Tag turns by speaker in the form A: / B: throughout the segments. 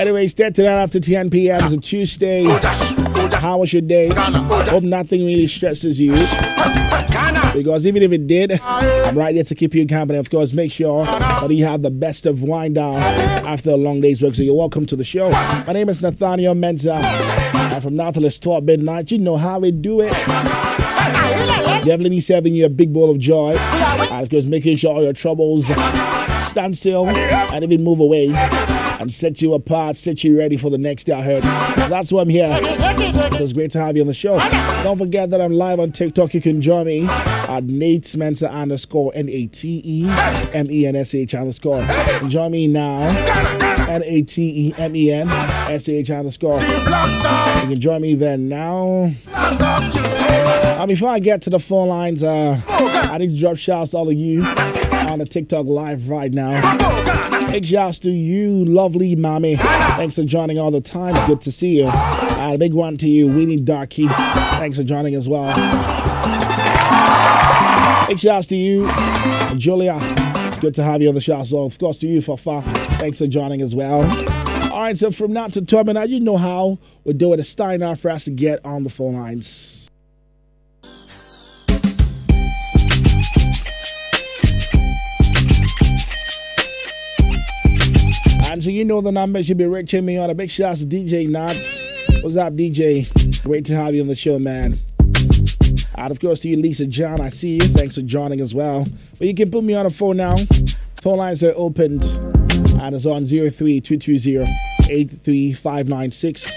A: Anyways, 39 after 10 p.m. is a Tuesday. How was your day? Hope nothing really stresses you. Because even if it did, I'm right there to keep you company. Of course, make sure that you have the best of wind down after a long day's work. So you're welcome to the show. My name is Nathaniel Menza. I'm from Nautilus 12 midnight. You know how we do it. Definitely serving you a big bowl of joy. And of course, making sure all your troubles stand still and even move away and set you apart, set you ready for the next day ahead. That's why I'm here. It was great to have you on the show. Don't forget that I'm live on TikTok. You can join me at Nate Mensa _ NATEMENSH _ Join me now. NATEMENSH _ You can join me there now. Before I get to the phone lines, I need to drop shouts to all of you on the TikTok live right now. Big shouts to you, lovely mommy. Thanks for joining all the time. It's good to see you. A big one to you, Winnie Darky. Thanks for joining as well. Big shouts to you, Julia. It's good to have you on the show. So, of course, to you, Fafa. Thanks for joining as well. All right, so from now to 12 minutes, you know how we do it. It's time now for us to get on the phone lines. And so you know the number. Should be reaching me on a big shout to DJ Nuts. What's up, DJ? Great to have you on the show, man. And of course to you, Lisa John. I see you. Thanks for joining as well. But you can put me on the phone now. Phone lines are opened. And it's on 03220-83596.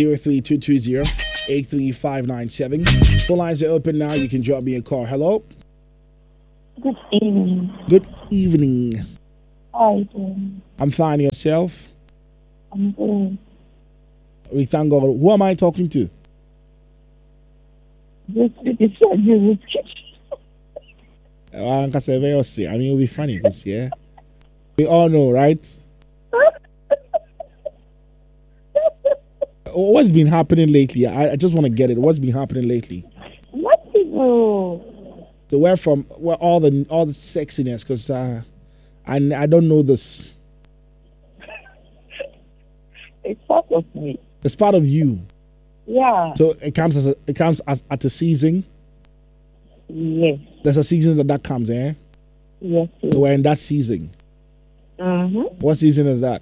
A: 03220-83597. Phone lines are open now. You can drop me a call. Hello?
B: Good evening.
A: Good evening.
B: How are you doing?
A: I'm fine. Yourself?
B: I'm good.
A: We thank God. Who am I talking to?
B: I
A: mean, it'll be funny because, yeah. We all know, right? What's been happening lately? I just want to get it. What's been happening lately?
B: What people?
A: So where all the sexiness? Because I don't know this.
B: It's part of me.
A: It's part of you.
B: Yeah.
A: So it comes as at a season.
B: Yes.
A: There's a season that comes, eh?
B: Yes.
A: So we're in that season. What season is that?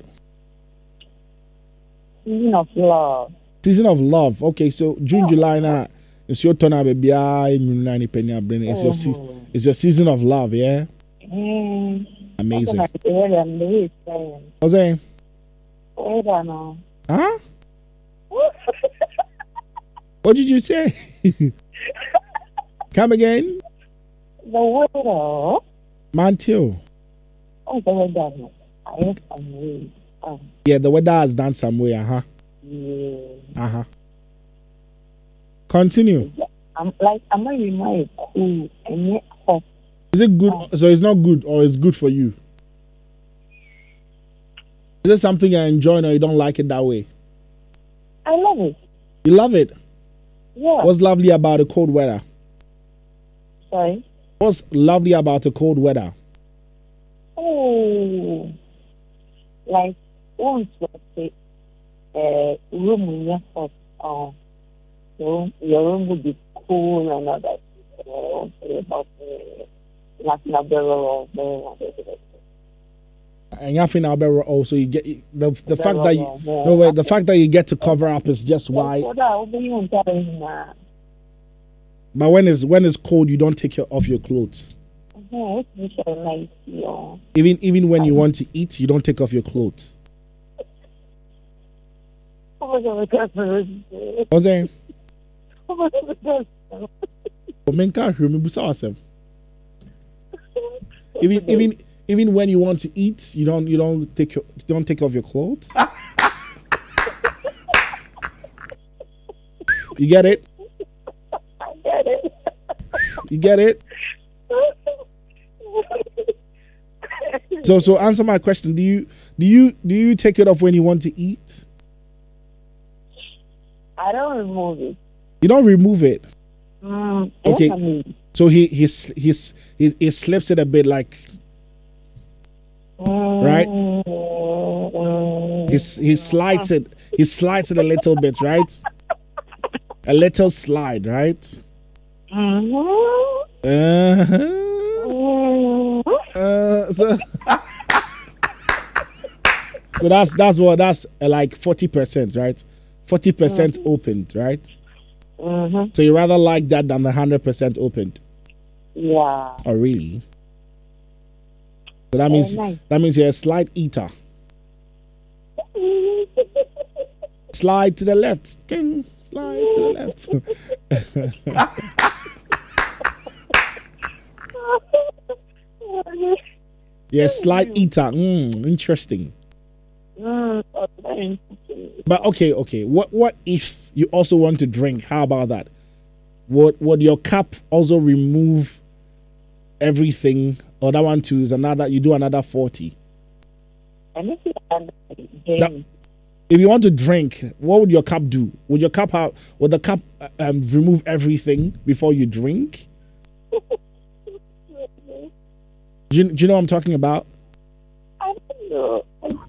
B: Season of love.
A: Season of love. Okay, so June, July now. It's your turn, baby. It's your season of love, yeah? Amazing. What's that? Huh? What did you say? Come again?
B: The weather.
A: Mantil.
B: Oh, the weather. I have some way.
A: Yeah, the weather has done some way,
B: Yeah.
A: Continue.
B: I'm not really cool and yet hot.
A: Is it good? So it's not good, or it's good for you? Is it something you enjoy, or you don't like it that way?
B: I love it.
A: You love it?
B: Yeah.
A: What's lovely about the cold weather?
B: Sorry?
A: What's lovely about the cold weather?
B: Oh, like once you say, room in your house, your room would be cool and all that. About nothing about
A: And nothing about also you get the fact that the fact that you get to cover up is just why. But when it's cold, you don't take off your clothes. Even when you want to eat, you don't take off your clothes. What's that? Even when you want to eat, you don't take off your clothes. You get it?
B: I get it.
A: You get it? So answer my question. Do you take it off when you want to eat?
B: I don't remove it.
A: You don't remove it. Okay.
B: I mean.
A: So he slips it a bit, like right. He slides it. He slides it a little bit, right? A little slide, right? So that's like 40%, right? 40% opened, right? So you rather like that than the 100% opened?
B: Yeah.
A: Oh, really? So that means you're a slide eater. Slide to the left. Slide to the left. Yes, slide eater. Interesting. But okay. What if you also want to drink? How about that? Would your cup also remove everything, or that one too is another? You do another 40. If you want to drink, what would your cup do? Would the cup remove everything before you drink? Do you know what I'm talking about?
B: I don't know.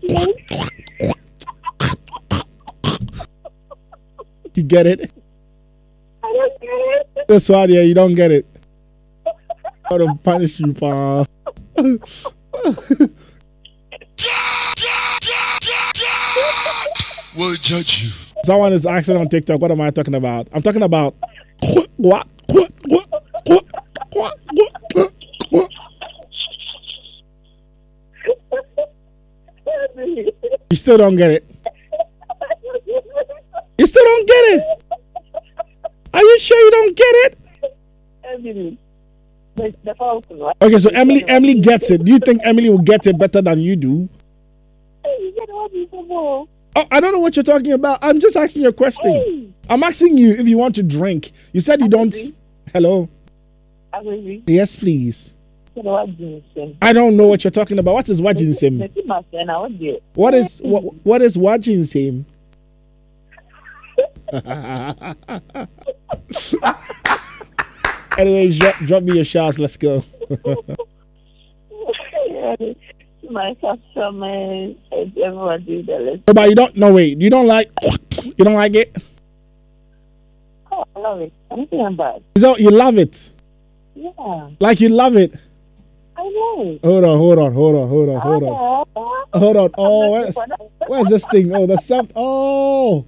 A: You get it?
B: I don't get it.
A: That's why, yeah, you don't get it. I'm going to punish you, pa.
C: We'll judge you.
A: Someone is asking on TikTok, what am I talking about? I'm talking about what? You still don't get it. You still don't get it. Are you sure you don't get it? Okay, so Emily gets it. Do you think Emily will get it better than you do? Oh, I don't know what you're talking about. I'm just asking you a question. I'm asking you if you want to drink. You said you don't. Hello? Yes, please. I don't know what you're talking about. What is wajinsem? What is wajinsem? Anyways, drop me your shots. Let's go.
B: My customer, everyone do the list.
A: But you don't. No, wait. You don't like. You don't like it.
B: Oh, I love it. Anything bad.
A: So you love it.
B: Yeah.
A: Like you love it.
B: I know.
A: Hold on. Oh, where's this thing? Oh, the soft. Oh.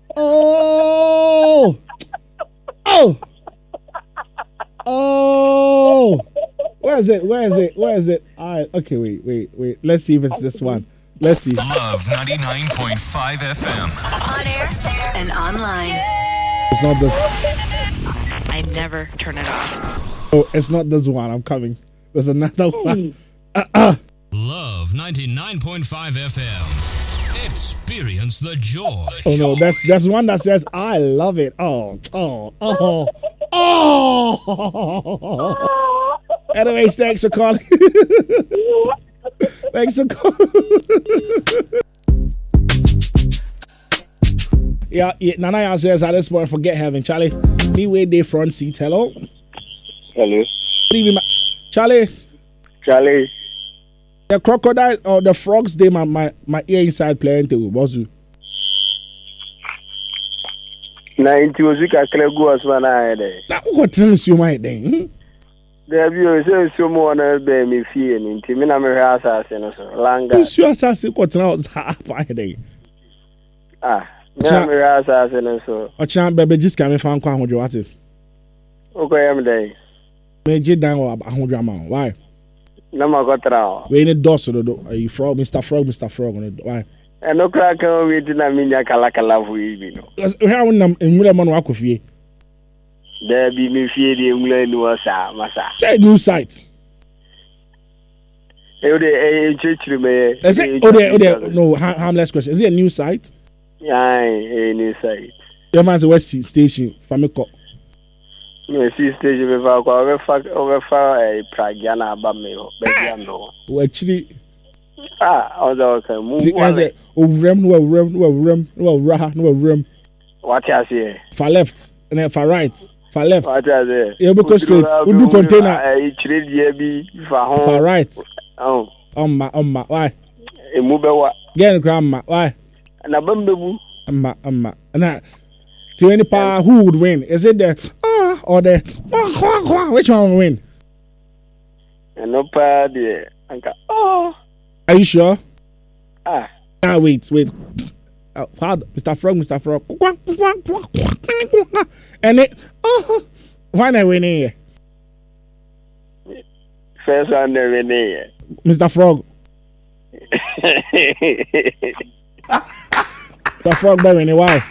A: Where is it? All right. Okay, wait. Let's see if it's this one. Let's see.
C: Love 99.5 FM.
D: On air and online.
A: It's not this.
D: I never turn it off.
A: Oh, it's not this one. I'm coming. There's another one.
C: Love 99.5 FM. Experience the joy.
A: Oh no, that's one that says I love it. Oh. Anyways, thanks for calling. Thanks for calling. Yeah, Nana says at this point, forget heaven, Charlie. Me wait day front seat. Hello.
E: Hello.
A: Good evening, Charlie. The crocodile or the frogs, they my ear inside playing too. What's you?
E: 90 was week. I can't go as one eye there.
A: Now, what tells you my thing?
E: There be so more than me fear and Timina Mirasa and so longer.
A: This you assassin what now half by day.
E: Mirasa and so.
A: A champ baby just coming from Kwan with your active.
E: Okay, I'm there.
A: Major down or 100 amount. Why?
E: No, I got around.
A: We need doors to the you frog, Mr. Frog on it. Why?
E: And no crack we didn't mean ya kalakala for you.
A: How in William Wakofi?
E: There be me fear the England was Massa.
A: Say new site. Is it? No, harmless question. Is it a new site?
E: Yeah, a new site.
A: Your man's a West Station, Famiko.
E: No, see station before over a Pragiana Bamio, Bagiano.
A: Well, actually,
E: although I can move.
A: Rem.
E: What I say?
A: Far left, and then far right, far left.
E: What I say?
A: You go straight. You do container. Far right.
E: Oh.
A: Why?
E: A move what?
A: Get grandma. Why?
E: Na bambebu.
A: Amma. Na to any power who would win? Is it the or the which one will win?
E: No pa there. Anka. Oh.
A: Are you sure?
E: Ah,
A: wait. Mr. Frog. And it why not winning here?
E: First one never winning.
A: Mr. Frog. Mr. Frog by winning, why?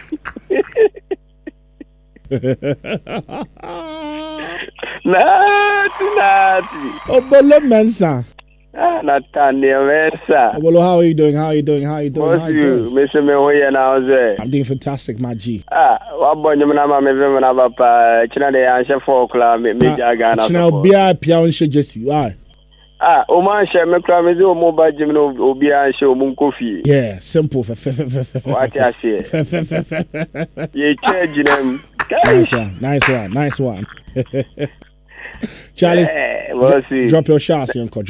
E: Nati.
A: Obolo Mensa.
E: Nathaniel Mensa.
A: Obolo, how are you doing?
E: What's you? Mr. Mehoya now, sir.
A: I'm doing fantastic, my G.
E: What about you, Mama? Maybe when I'm up, China, they answer 4 o'clock. Me Jagana.
A: China, be a piano, Jesse. Why?
E: Oman share me cry me do mobile gym no obi an show mun kofi.
A: Yeah, simple.
E: What I say? Ye charge them.
A: Nice one. Charlie, drop your shots, Uncle.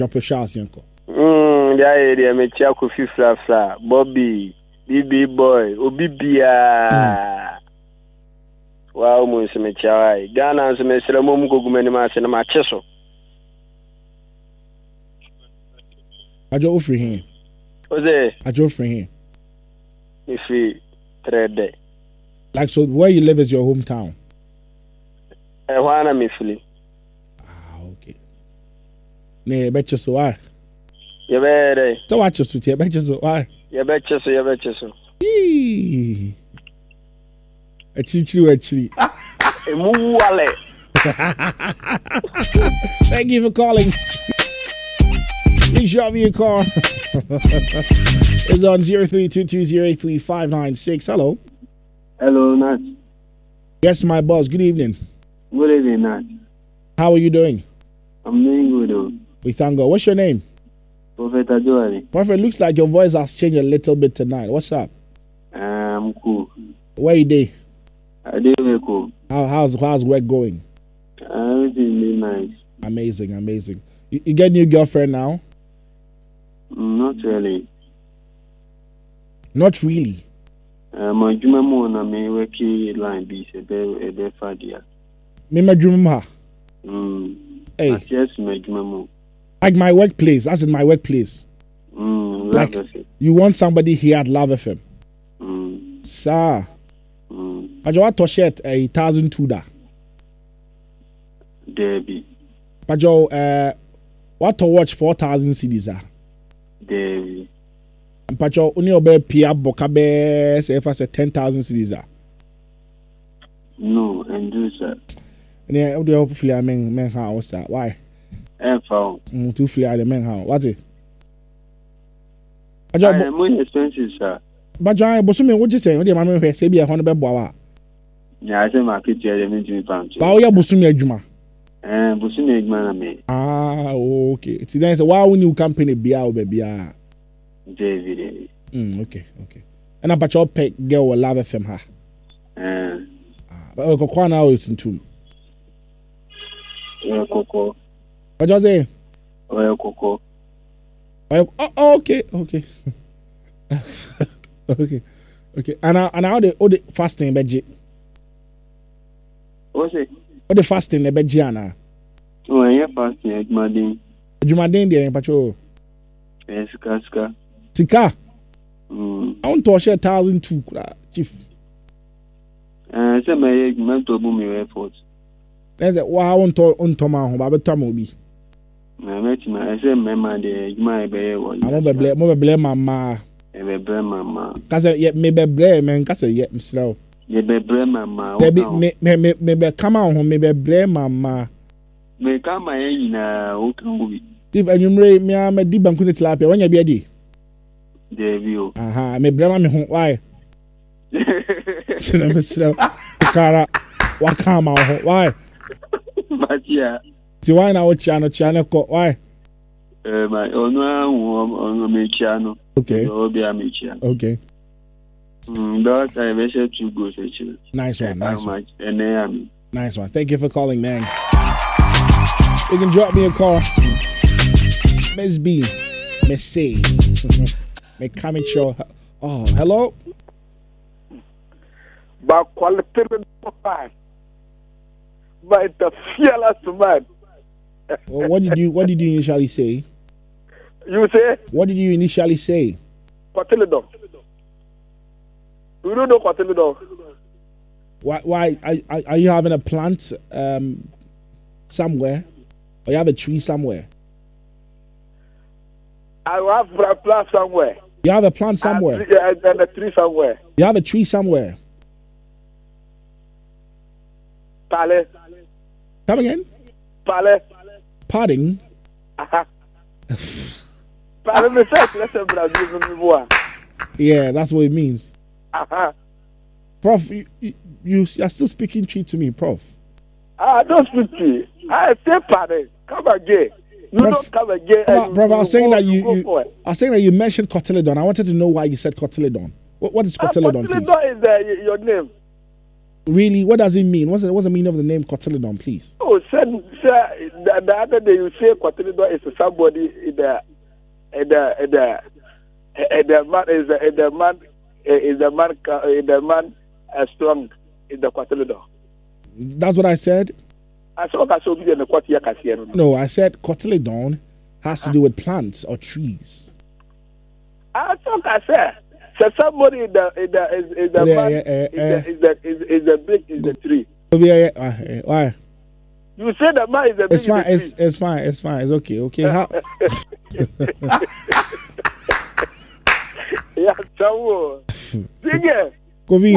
E: Yeah, me chia kofi fla. Bobby, BB boy, Obibia. Wow, mo se me chia. Ghana se me sele mo mu gogumani ma se na ma cheso.
A: Ajo free him.
E: Oze.
A: Ajo free him.
E: If we trade.
A: Like, so where you live is your hometown?
E: Ehwana me fili.
A: Okay. Ne, betcha so why?
E: You better.
A: So watch your suit here, betcha so why?
E: You betcha so.
A: Eee. Actually.
E: Emu wale.
A: Thank you for calling. Please drop me a call. It's on 0322083596. Hello.
F: Hello, Nat.
A: Yes, my boss. Good evening.
F: Good evening, Nat.
A: How are you doing?
F: I'm doing good, though.
A: We thank God. What's your name?
F: Prophet Ajoari.
A: Prophet, looks like your voice has changed a little bit tonight. What's up?
F: I'm cool.
A: Where you day?
F: I did very cool.
A: How's work going?
F: Everything is nice.
A: Amazing. You get a new girlfriend now?
F: Not really.
A: Not really.
F: My dream mo na me working line be a be fadia.
A: Me my dream ha. Hey.
F: Yes, my dream mo.
A: Like my workplace, as in my workplace. Like you want somebody here at Love FM. Sir. But you want to share 1,002 da.
F: Debbie.
A: But you what to watch 4,000 CDs ah.
F: Debbie.
A: But you only obey Pia Bokabe say if I say 10,000 CDs ah.
F: No, and do sir.
A: Yeah, how do you feel men house that? Why?
F: Found.
A: Two fly the men house. What's it?
F: I'm more expensive, sir.
A: But John, but what you say? What do you mammy say? Be a hundred boa.
F: Yeah, I say my picture. I mean to pound.
A: But we are Busumi Juma.
F: Busumi Juma me.
A: Okay. It's then say why when you company be out baby.
F: David.
A: Okay. And about your pet girl will Love FM ha. But I go corner out into.
F: Coco.
A: What you say?
F: Coco.
A: Okay. Okay. And how the fasting bedje.
F: What's it?
A: What the fasting the bedje ana?
F: Oh, yeah, fasting.
A: Jumadin there, pacho. Sika. I want to share 1,002, chief.
F: Say my mental boom effort.
A: There's a wow on to my home, but Tamobi.
F: I say, Mamma, the my bear.
A: I'm over blame mamma.
F: Mama.
A: Cause yet maybe blame and cause yet slow.
F: Ye be blame mama.
A: Maybe come on home, maybe blame mama.
F: May come my na who can we?
A: If and you me I'm a deep and couldn't slap you when you be a D.
F: Devil.
A: Me blame me home. Why? Slow. Cara, what come out? Why?
F: But yeah.
A: See why now channel why?
F: My on me channel.
A: Okay.
F: Okay. But I wish to go to
A: Nice one.
F: Nice
A: one. Thank you for calling, man. You can drop me a call. Miss B. Miss C. Make comment show Oh, hello.
G: But quality man. But the fearless man.
A: Well, what did you initially say?
G: You say?
A: What did you initially say?
G: Cotyledon. You don't know cotyledon.
A: Why are you having a plant somewhere? Or you have a tree somewhere?
G: I have a plant somewhere.
A: You have a plant somewhere?
G: And a tree somewhere.
A: You have a tree somewhere?
G: Pale.
A: Come again?
G: Pale.
A: Pardon? Yeah, that's what it means. Prof, you are still speaking tree to me, Prof.
G: Don't speak tree. I say pardon. Come again. You
A: Prof,
G: don't come again.
A: Prof, I was saying that you mentioned cotyledon. I wanted to know why you said cotyledon. What is cotyledon, please?
G: Cotyledon is your name.
A: Really? What does it mean? What's the meaning of the name cotyledon, please?
G: Oh, sir, the other day you say cotyledon is somebody the man strong in the cotyledon.
A: That's what I said? No, I said cotyledon has to do with plants or trees.
G: I thought I said. So somebody is the tree.
A: Why?
G: You said the man is the big.
A: It's fine. It's fine. It's fine. It's okay. Okay. How?
G: Yeah, so.
A: Kofi.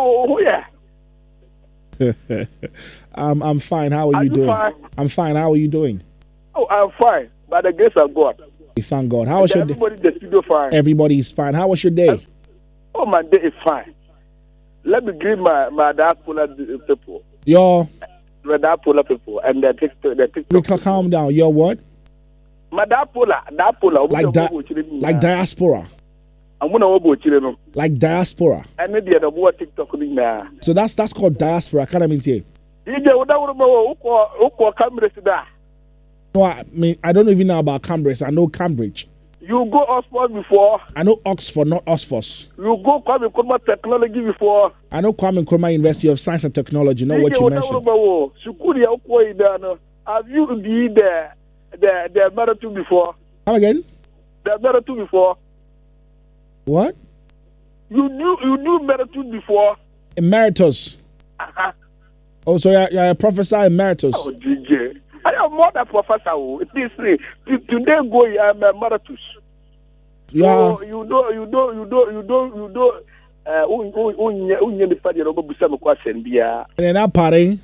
A: I'm fine. How are you doing?
G: Fine?
A: I'm fine. How are you doing?
G: Oh, I'm fine. By the grace of God.
A: Thank God. How was your day?
G: Everybody in the studio fine.
A: Everybody's fine. How was your day?
G: Oh, my day is fine. Let me greet my diaspora people.
A: Your
G: diaspora people and the TikTok.
A: Calm down. Your what?
G: My diaspora.
A: Like diaspora.
G: I'm gonna go
A: like diaspora.
G: And maybe the more TikTok now.
A: So that's called diaspora. Can I mean to you? No, I mean I don't even know about Cambridge. I know Cambridge.
G: You go Oxford before?
A: I know Oxford, not Oxford.
G: You go Kwame Nkrumah Technology before?
A: I know Kwame Nkrumah University of Science and Technology. Not what you mentioned.
G: Have you been the marathon before?
A: Come again?
G: The marathon before?
A: What?
G: You knew marathon before?
A: Emeritus. Oh, so you're a professor emeritus.
G: Oh, DJ. I am more than professor. Today I'm a marathon.
A: Yeah.
G: So you don't.
A: And then that party.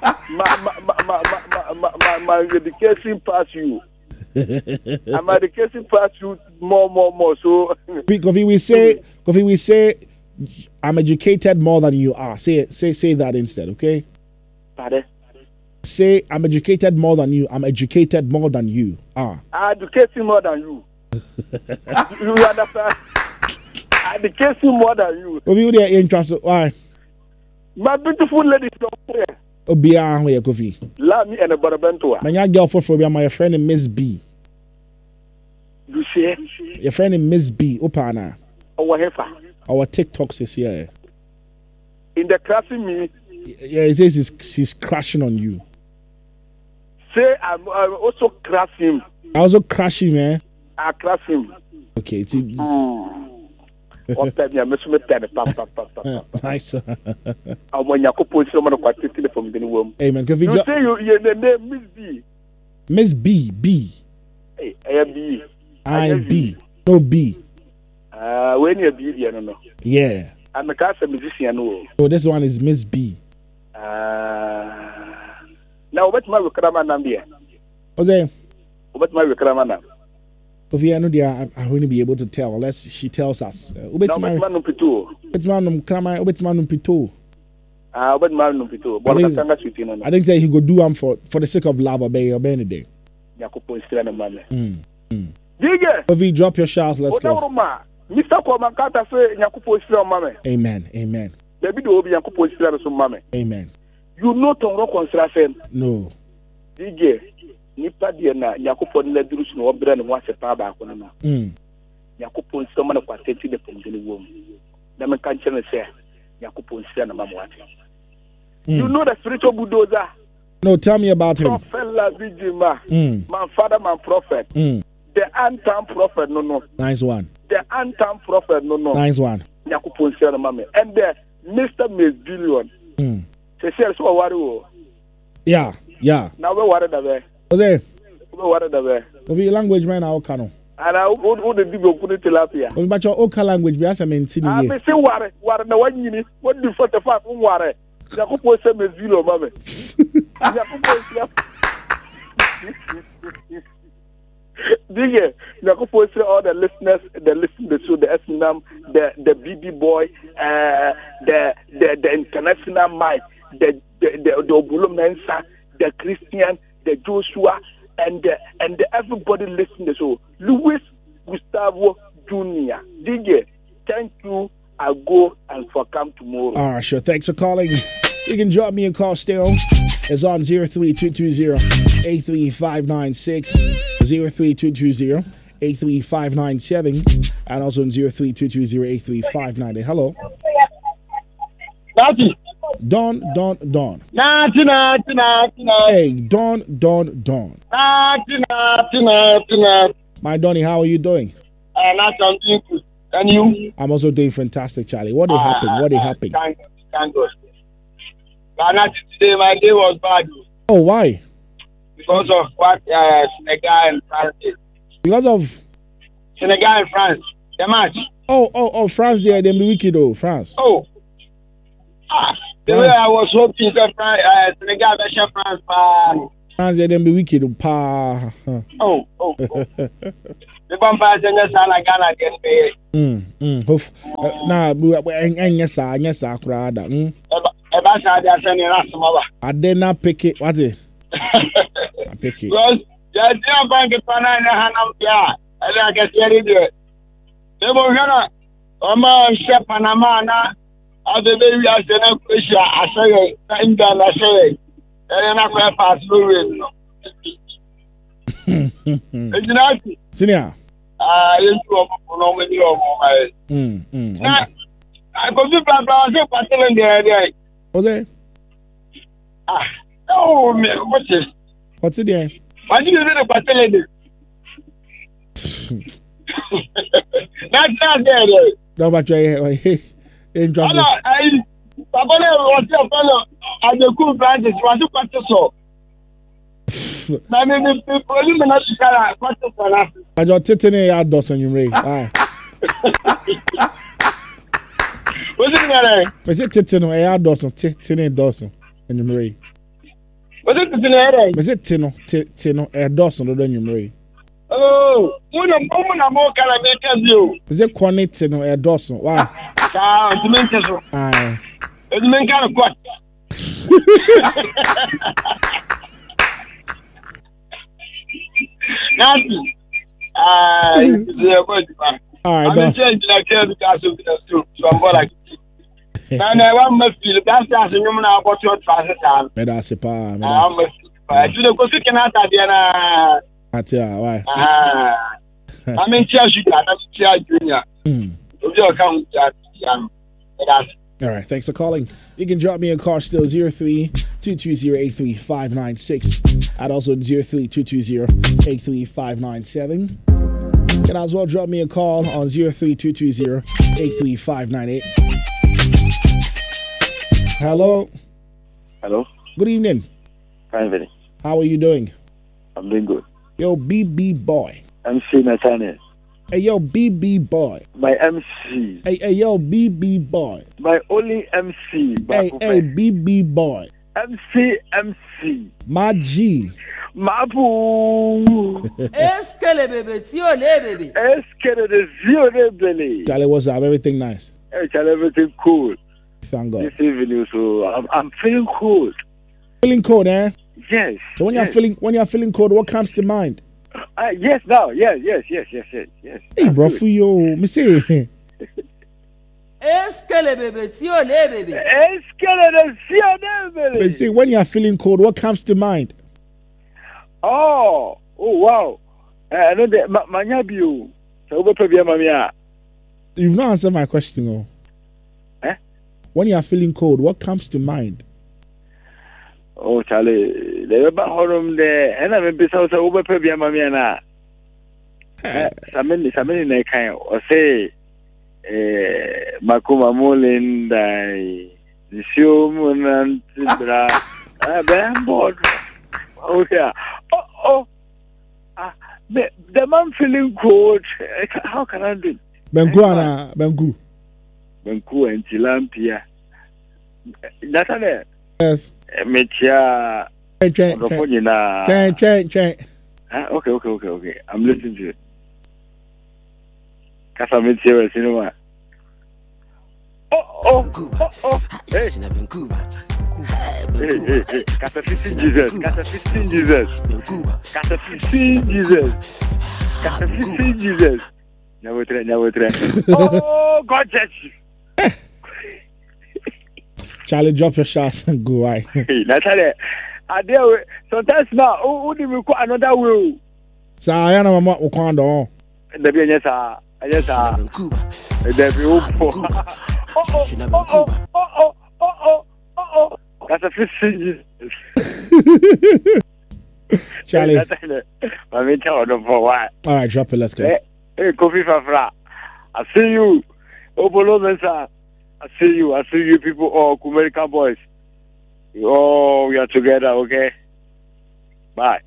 G: My education pass you. And my education pass you more. So
A: because we say I'm educated more than you are. Say that instead, okay?
G: Pardon?
A: Say I'm educated more than you. I'm educated more than you are.
G: I educate you more than you. You understand? I educate you more than you.
A: Kofi, you are interested? Why?
G: My beautiful lady from where?
A: Obia, where Kofi?
G: Love me and a barabento.
A: My girl for my friend is Miss B.
G: You see?
A: Your friend is Miss B. Opana. Our TikToks is here.
G: In the crashing me.
A: Yeah, it says she's crashing on you.
G: Say I'm also crashing.
A: I also crash him, man.
G: I crash him.
A: Okay, it's
G: nice.
A: Amen.
G: You say your name Miss B.
A: Miss B. B.
G: Hey, I am B.
A: I am B. No B.
G: When you're B, I don't know.
A: Yeah.
G: I'm a musician.
A: So this one is Miss B.
G: Now, what's my Kraman here?
A: Jose.
G: What's my Kraman?
A: If you know, I wouldn't be able to tell unless she tells us. I think say he go do them for the sake of love or any day. If you drop your shots, let's go.
G: Mr. Komankata say Nyakupo Israel Mame.
A: Amen. Amen.
G: Baby do obi Nyakupo Israel so Mame.
A: Amen.
G: You know Tongo construction.
A: No.
G: DJ nipa de na Nyakupo na duru so no obra ne ho asepa ba ko na. Yakupon someone of quantity the Pungili womb. The Mekanchen say, Yakupon Sian Mamwati. You know the spiritual bulldozer?
A: No, tell me about him.
G: Prophet Labijima, my father, my prophet. The antam prophet, no.
A: Nice one.
G: The antam prophet, no.
A: Nice one.
G: Yakupon Sian Mamma. And the Mr. Miss Billion. They say, so what?
A: Yeah.
G: Now we're worried away.
A: Okay.
G: We're worried away.
A: Obi language man na okano.
G: And I would be go put it tilapia.
A: Obi bacho oka language bi asa maintain
G: ye. I say worry na one yini. What do 45 worry? Yakupo say me zero mama. Yakupo say all the listeners, the listen to the SNM, the BB boy, the international mic, the Obulum Mensa, the Christian, the Joshua, and everybody listening to so Louis Gustavo Jr. DJ, thank you. I'll go and for come tomorrow.
A: All right, sure. Thanks for calling. You can drop me a call still. It's on 03220-83596, 03220-83597, and also on 03220-83598. Hello. Don. Hey, Don. My Donnie, how are you doing?
H: And you?
A: I'm also doing fantastic, Charlie. What happened?
H: Thank God. Today my day was bad.
A: Oh, why?
H: Because of what Senegal and France did.
A: Because of
H: Senegal and France, the match.
A: Oh, France, they be wicked, though, France.
H: Oh. The way I was hoping that Senegal versus France,
A: France, they be wicked, pa.
H: Oh. The vampires in the sun, I Ghana get paid.
A: Nah, yes, crowd. I did not pick it. What is it? I pick it.
H: Because there's no bank in Panama. I can see it. They were gonna ship Panama. I the baby I said, I say, I'm done. I say, and I'm going to pass through. It's not.
A: Senior.
H: I could be battling there.
A: Okay.
H: Oh, man, what's it?
A: What's it there?
H: Why do you do the battling? That's not there.
A: No, but interesting.
H: I the cool branches was a quarter so. I mean, the preliminary quarter for us.
A: I got titany at Dawson, you may.
H: What's it there?
A: Is it Titino? I Dawson, Titany Dawson, and you may.
H: What's it there?
A: Is it Tino, a Dawson, or then you may?
H: Oh, when I'm more can I make you?
A: Is it Cornetino, a Dawson? Why?
H: To make us.
A: Aye.
H: It's main kind of what? Nothing. I'm changing like because of the soup. So I'm like, and I want my feel that's as a woman about your transit time.
A: That's a pa.
H: I should have got taken out at Diana.
A: Why?
H: I'm in charge. You got a junior. Your account at young.
A: All right, thanks for calling. You can drop me a call still 03-220-83596 and also 03-220-83597. You can as well drop me a call on 03-220-83598. Hello. Good evening.
I: Fine, very.
A: How are you doing?
I: I'm doing good.
A: Yo, BB boy.
I: MC Nathaniel.
A: Hey, yo, BB boy.
I: My MC.
A: Hey, yo, BB boy.
I: My only MC.
A: Hey, BB boy.
I: MC.
A: My G.
I: Mabu.
J: Eskele bebe, tiole bebe.
I: Eskele de ziole bele.
A: Charlie, what's up? Everything nice?
I: Hey, Charlie, everything cool.
A: Thank God.
I: This evening, so I'm feeling cold.
A: Feeling cold, eh?
I: Yes.
A: So when you're feeling cold, what comes to mind?
I: Yes, now. Yes.
A: Hey, bro, for you, me say.
J: Eskele bebe, tiole bebe.
I: Eskele de ziole bele.
A: Me say, when you're feeling cold, what comes to mind?
I: Oh, wow. I know that Manyabiu. So we pay mamia.
A: You've not answered my question, oh. When you are feeling cold, what comes to mind?
I: Oh, Charlie, they were back home there, and I'm in Bissau, so we pay mamia na. Somebody kind or say, Makuma Molin, the show, and I'm bored. Oh, yeah. The man feeling cold. How can I do?
A: Bengu Bengu
I: and Tilampia. That's it.
A: Yes.
I: Metia.
A: Train.
I: Okay. I'm listening to it. Casametia, cinema. Oh. Hey. Casa 15 Jesus. Never try. Oh, God, judge.
A: Charlie, drop your shots and go. Why?
I: Natalie, I deal sometimes now. Who do we call another will?
A: So I am a mama who can't do.
I: The be yes, there be oh. That's a 15 Jesus.
A: Charlie.
I: I mean, tell them for why.
A: All right, drop it. Let's go.
I: Hey, Kofi Fafra. I see you. Obolo Mensa. I see you people, all American boys. Oh, we are together, okay? Bye.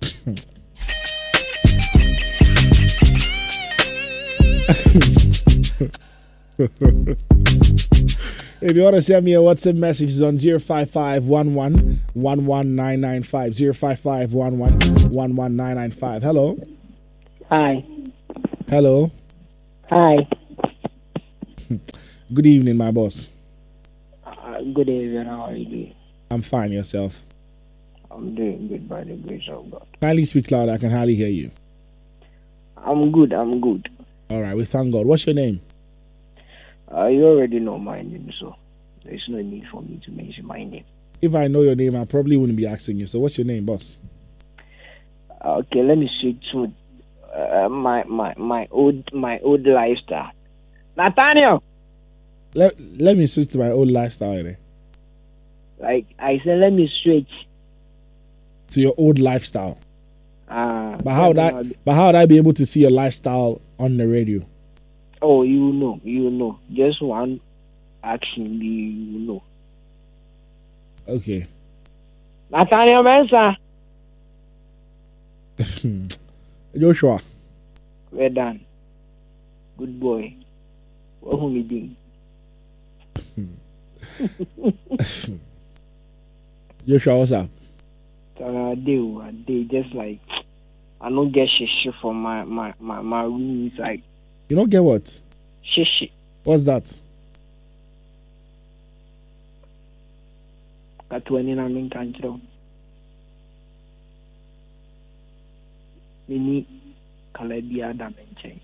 A: If you want to send me a WhatsApp message, it's on 05511 11995. 05511 11995. Hello.
K: Hi.
A: Hello.
K: Hi.
A: Good evening, my boss.
K: Good evening. How are you doing?
A: I'm fine. Yourself?
K: I'm doing good by the grace of God.
A: Kindly speak loud. I can hardly hear you.
K: I'm good.
A: All right. We thank God. What's your name?
K: You already know my name, so there's no need for me to mention my name.
A: If I know your name, I probably wouldn't be asking you. So what's your name, boss?
K: Okay, let me switch to my old lifestyle. Nathaniel.
A: Let me switch to my old lifestyle.
K: Like I said, let me switch
A: to your old lifestyle. But how would I be able to see your lifestyle on the radio?
K: Oh, you know. Just one action, you know.
A: Okay.
K: Nathaniel Mensa.
A: Joshua.
K: Well done. Good boy. What are we doing?
A: Joshua, what's up?
K: They just like I don't get shit from my room inside.
A: You don't get what?
K: Shit.
A: What's that?
K: Mini Calabia Dimension.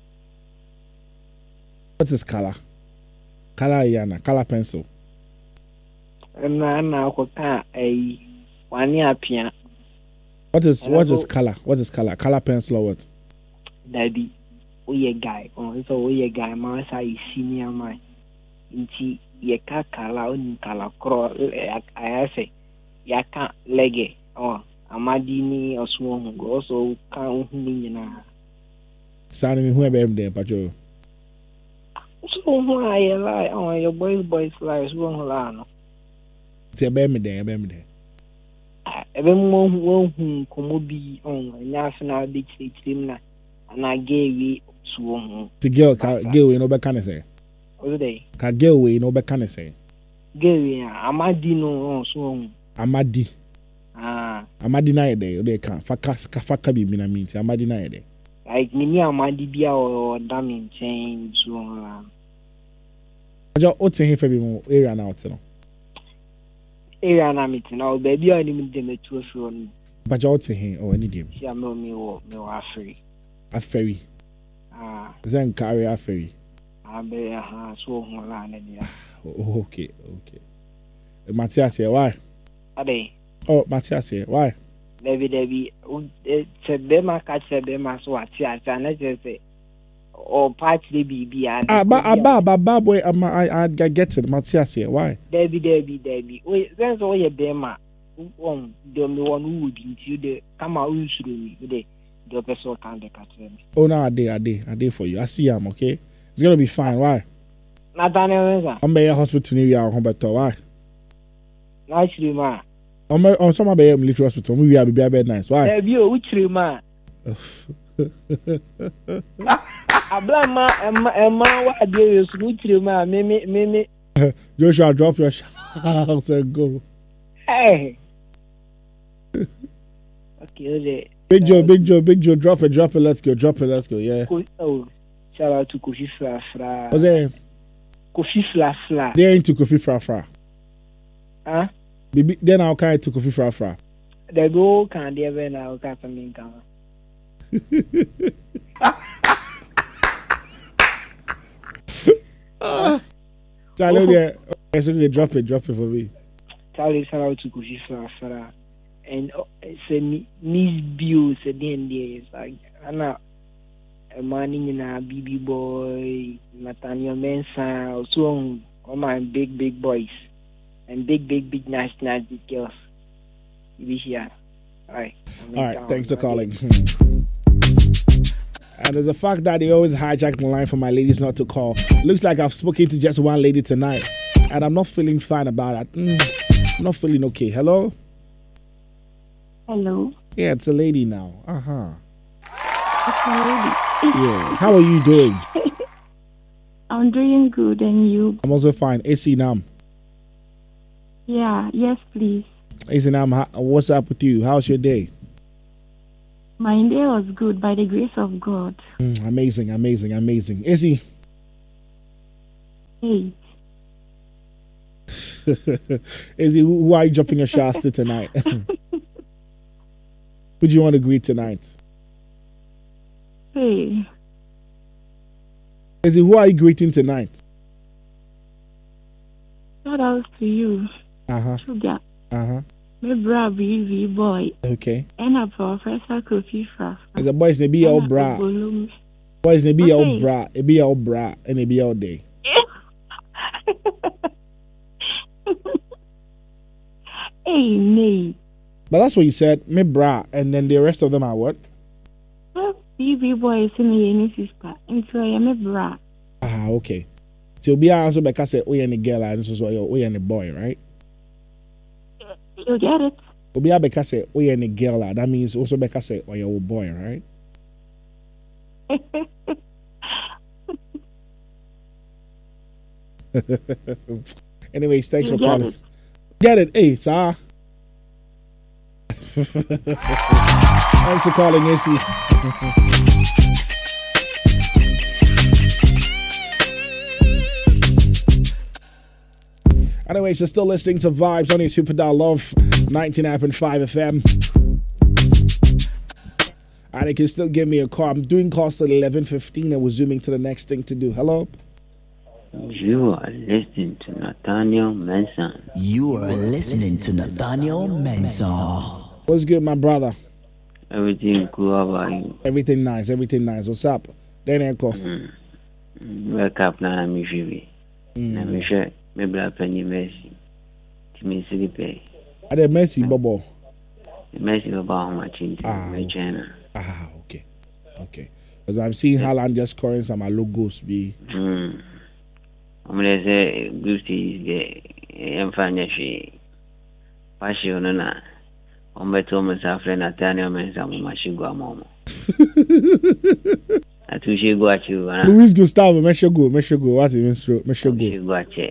A: What is color? Color yana, color pencil.
K: And now a 1 year piano.
A: What is color? What is color? Color pencil or what?
K: Daddy. We guy so we guy man say senior man nti ye ka kala on kala kro I say ya ka lege amadi ni oswo ngo so ka hu ni nyina
A: sani hu ebe dem pacho
K: so hu aye lie your boys lie so hu la no
A: ti ebe me dem
K: ebe mo hu komo bi nya na big team na na gay
A: the girl we no be can say.
K: What day?
A: Ka girl we no be can say.
K: Girl Amadi no so.
A: Amadi. Amadi na ide o de kan faka bi na mean Amadi na ide.
K: Like mini Amadi bia o damn chain so la.
A: Ajo o tin he bi mo area na out no.
K: Area na meet now baby o ni me dem to so no.
A: But o tin he o any dem.
K: Yeah me wo afri.
A: Aferi. Then carry a ferry. Okay. Matthias here, why? Oh, Matthias here, why?
K: Debbie, Sebema catch Sebema so at and let's just say, or party the BB and
A: Abba boy, I get it. Matthias here. Why?
K: Debbie. Wait, that's all your dema. The one who would into the come out through me with the person can the catch.
A: Oh no, I did for you. I see him, okay? It's gonna be fine. Why?
K: Nathaniel,
A: I'm by your hospital New York, Humberto. Why?
K: Naturally, ma.
A: On some of the military hospital, we will be bed nice. Why?
K: Debbie, which ma? Ablama, Emma, what do you which ma? Mimi.
A: Joshua, drop your house and go.
K: Hey. Okay.
A: Big Joe, drop it, let's go, yeah.
K: Oh, shout out to Kofi Fra.
A: What's that?
K: Kofi Fra.
A: They're into Kofi Fra.
K: Huh?
A: Then I'll carry to Kofi Fra.
K: The go can they ever now got something come.
A: Charlie, okay, drop it for me.
K: Charlie, shout out to Kofi Fra. And say Miss Bill said then there is like Anna a man in a BB boy, Nathaniel Mensah, also all my big boys and big nice girls. You be here. All right,
A: thanks for calling. And there's a fact that they always hijack the line for my ladies not to call. Looks like I've spoken to just one lady tonight, and I'm not feeling fine about it. I'm not feeling okay. Hello?
L: Hello?
A: Yeah, it's a lady now.
L: It's a lady.
A: Yeah. How are you doing?
L: I'm doing good, and you?
A: I'm also fine. AC Nam.
L: Yeah, yes, please.
A: AC Nam, what's up with you? How's your day?
L: My day was good by the grace of God.
A: Amazing. AC.
L: Hey.
A: AC, who are you dropping your shots to tonight? Who do you want to greet tonight?
L: Hey.
A: AC, who are you greeting tonight?
L: Shout out to you. Sugar. My bra BB boy.
A: Okay.
L: And a Professor Kofi Fra.
A: As a boys, they be all bra. Boys, they be all bra. It be all bra, and they be all day.
L: Hey, nay.
A: But that's what you said, me bra, and then the rest of them are what?
L: BB boy is my sister, and so I am a bra.
A: Okay. So be also because say, oh, you're a girl, and so you're a boy, right?
L: You get it?
A: Obi because say, oh, you're a girl, that means also because say, oh, you're a boy, right? Anyways, thanks for calling. Get it? Hey, sir. Thanks for calling, AC. Anyways, you're still listening to Vibes on your Super Dial Love 99.5 FM. And you can still give me a call. I'm doing calls till 11:15 and we're zooming to the next thing to do. Hello?
M: You are listening to Nathaniel Mensah.
A: What's good, my brother?
M: Everything cool. How about you?
A: Everything nice. What's up? Then Echo.
M: Wake up now, I'm usually. I'm sure maybe I'll penny Messi. To me, sleep.
A: Are they Messi, Bobo?
M: Messi about how much in China.
A: Okay. Because I'm seeing Haaland just scoring some logos. Be.
M: I'm going to say, Gusti is the Fanyashi. Passion, I'm better almost after Nathaniel Mensah, Mashigua Momo. I think she go at you.
A: Luis Gustavo, Meshago. What's it? Meshago.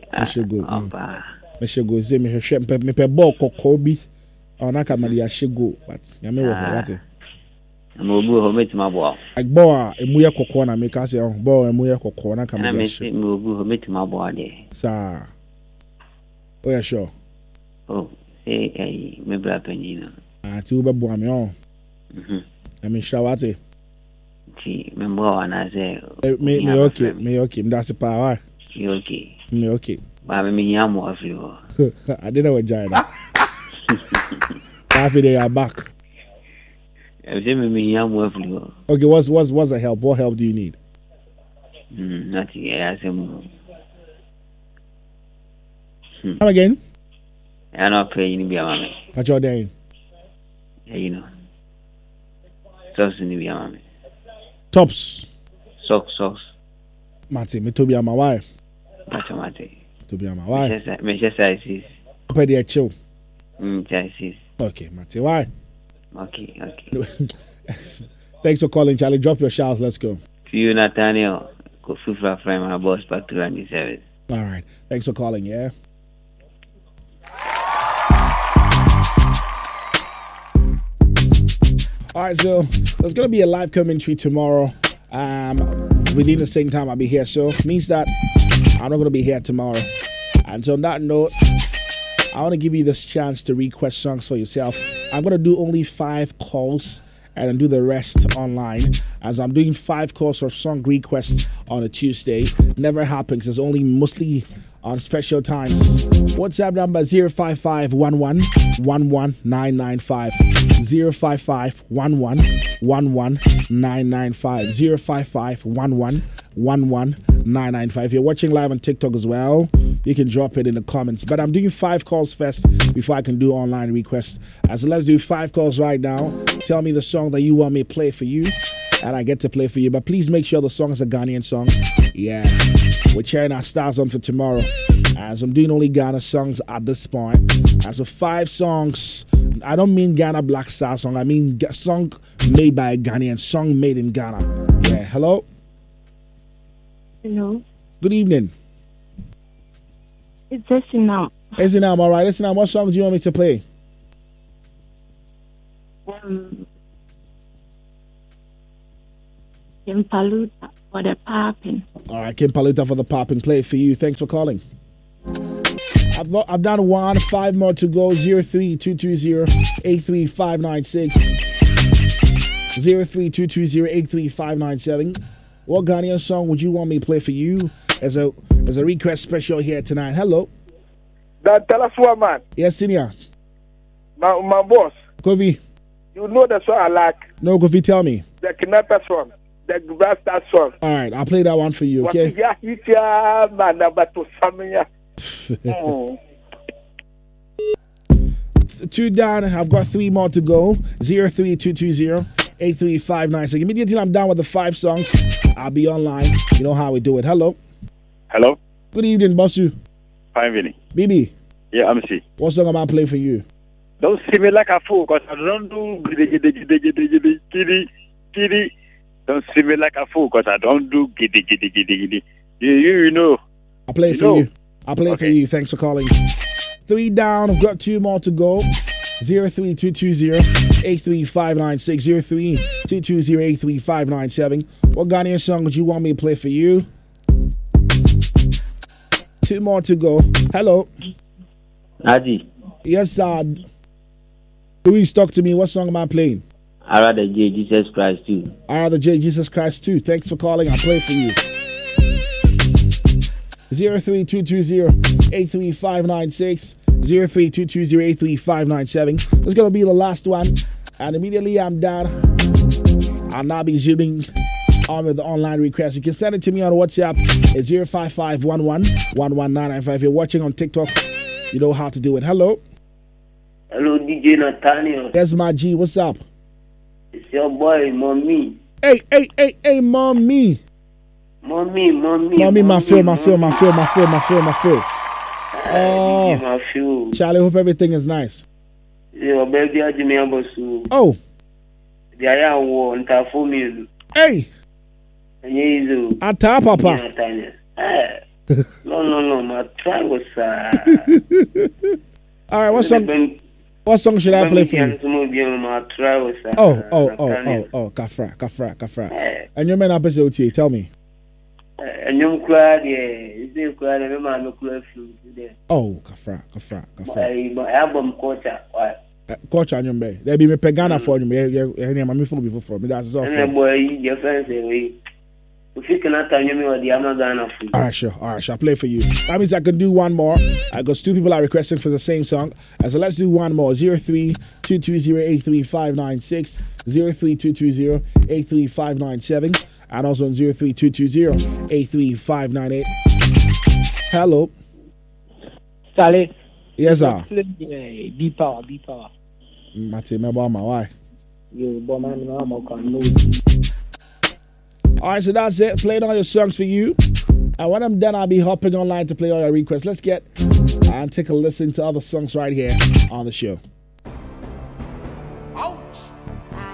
A: Say me pe ball kokobi. Ona kamali ashego, but yame wo what it?
M: I'm obu meet my ball.
A: Like ball emuye kokko na make us ball emuye kokko na kamali ashego.
M: I'm obu meet my ball there.
A: Sir. Oh yeah, sure.
M: Oh, say me bra penina.
A: Ti ube bo ami on. I mean shawate.
M: Ti me bo na say
A: me okay. That's the power.
M: You okay?
A: Me okay.
M: Ba me nyamo afio.
A: I didn't know China. Happy they are back.
M: Okay,
A: what's the help? What help do you need?
M: Nothing. Yeah, some.
A: Come again?
M: I'm not paying you, mommy.
A: What's your name?
M: Yeah, you know. Socks in the mommy.
A: Tops.
M: Socks.
A: Mate, me to be my wife.
M: Mate.
A: To be my wife.
M: Me just say
A: Pay the chill.
M: Sis.
A: Okay, Mate, why?
M: Okay.
A: Thanks for calling, Charlie. Drop your shouts. Let's go.
M: To you, Nathaniel. Go feel from my boss back to run the service.
A: All right. Thanks for calling, yeah? All right, so there's going to be a live commentary tomorrow. Within the same time I'll be here. So it means that I'm not going to be here tomorrow. And so on that note, I want to give you this chance to request songs for yourself. I'm going to do only 5 calls and then do the rest online, as I'm doing 5 calls for song requests on a Tuesday. Never happens. It's only mostly on special times. WhatsApp number 055-11-11995. 055-11-11995. 055-11-11995. If you're watching live on TikTok as well, you can drop it in the comments. But I'm doing 5 calls first before I can do online requests. So let's do 5 calls right now. Tell me the song that you want me to play for you, and I get to play for you. But please make sure the song is a Ghanaian song. Yeah, we're cheering our stars on for tomorrow, as I'm doing only Ghana songs at this point. As of 5 songs, I don't mean Ghana Black Star song. I mean song made by a Ghanaian, song made in Ghana. Yeah, hello?
L: Hello.
A: Good evening.
L: It's Esinam.
A: Esinam, all right. Esinam, what song do you want me to play?
L: Kimpaluta for the popping.
A: All right, Kimpaluta for the popping. Play it for you. Thanks for calling. I've done 1, 5 more to go. 03220-83596. 03220-83597. What Ghanaian song would you want me to play for you as a request special here tonight? Hello.
G: That tell us what, man.
A: Yes, senior.
G: My boss.
A: Kofi.
G: You know the song I like.
A: No, Kofi, tell me.
G: The Kidnapper song. The Rasta song.
A: All right, I'll play that one for you, okay? Two down. I've got 3 more to go. 03220-83596. Immediately I'm done with the 5 songs, I'll be online. You know how we do it. Hello.
N: Hello.
A: Good evening, Bossu.
N: Fine, Vinny.
A: Bibi.
N: Yeah, I'm see.
A: What song am I playing for you?
N: Don't see me like a fool, because I don't do giddy. Don't see me like a fool, because I don't do giddy. You know.
A: I'll play it for you. I'll play it for you. Thanks for calling. 3 down. I've got 2 more to go. 03220-83596. 03220-83597. What Ghanaian song would you want me to play for you? 2 more to go. Hello.
M: Adi.
A: Yes, sir. Louis, talk to me. What song am I playing?
M: I rather J Jesus Christ too.
A: I rather J Jesus Christ too. Thanks for calling. I'll play for you. 03220-83596. 03220-83597. This is going to be the last one. And immediately I'm done. I'll now be zooming on with the online request. You can send it to me on WhatsApp. It's 05511-11995. If you're watching on TikTok, you know how to do it. Hello.
O: Hello, DJ Nathaniel.
A: Yes, my G. What's up?
O: It's your boy, Mommy.
A: Hey, Mommy.
O: Mommy,
A: my film. Oh, Charlie, hope everything is nice.
O: Yeah, baby,
A: oh. Hey. Ata, Papa.
O: No, my try was
A: all right, what song should I play for you? Oh, Kafra. And your man up as OTA, tell me. Oh, Kafra.
O: Album culture.
A: Culture on your bay. There be me pegana for you. Me full before for me. That's all.
O: And boy, your friends say if you cannot tell me what the Amazon food.
A: All right, sure. I'll play for you. That means I can do one more. Because 2 people are requesting for the same song. So let's do one more. 03220-83596. 03220-83597. and also on 03220-83598. Hello.
K: Sally.
A: Yes, sir.
K: B power.
A: Mate, my why?
K: You bomb
A: All right, so that's it. Played all your songs for you. And when I'm done, I'll be hopping online to play all your requests. Let's get and take a listen to other songs right here on the show.